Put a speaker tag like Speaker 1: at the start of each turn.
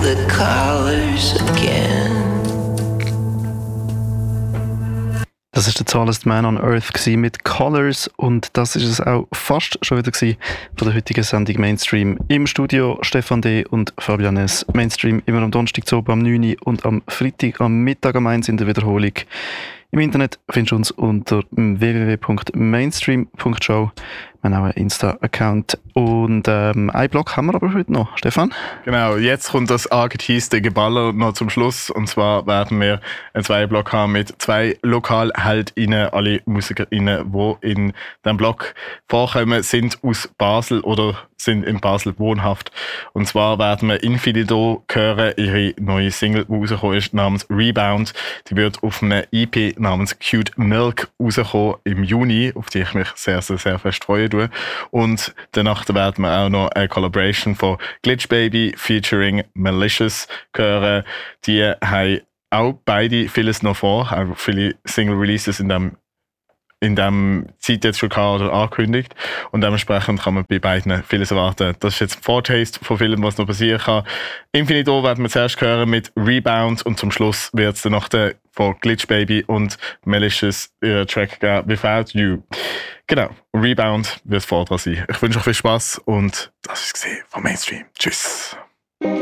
Speaker 1: the colors again.
Speaker 2: Das ist der Tallest Man on Earth mit Colors und das ist es auch fast schon wieder von der heutigen Sendung Mainstream. Im Studio Stefan D. und Fabian S. Mainstream immer am Donnerstag zu am 9 Uhr und am Freitag am Mittag am 1 in der Wiederholung. Im Internet findest du uns unter www.mainstream.show. Wir haben auch einen Insta-Account. Und einen Blog haben wir aber heute noch. Stefan?
Speaker 3: Genau, jetzt kommt das angeteaste Geballer noch zum Schluss. Und zwar werden wir einen Zweierblock haben mit 2 LokalheldInnen. Alle MusikerInnen, die in diesem Blog vorkommen, sind aus Basel oder sind in Basel wohnhaft. Und zwar werden wir Infinido hören. Ihre neue Single, die rausgekommen ist, namens Rebound. Die wird auf einer EP namens Cute Milk rauskommen im Juni, auf die ich mich sehr, sehr, sehr fest freue. Und danach werden wir auch noch eine Collaboration von Glitch Baby featuring Malicious hören. Die haben auch beide vieles noch vor, auch viele Single-Releases in dem Zeit jetzt schon gehabt oder angekündigt. Und dementsprechend kann man bei beiden vieles erwarten. Das ist jetzt ein Foretaste von vielem, was noch passieren kann. Infinido werden wir zuerst hören mit Rebound und zum Schluss wird es dann noch von Glitch Baby und Malicious ihren Track geben, Without You. Genau, Rebound wird vor dran sein. Ich wünsche euch viel Spaß und das ist es von Mainstream. Tschüss.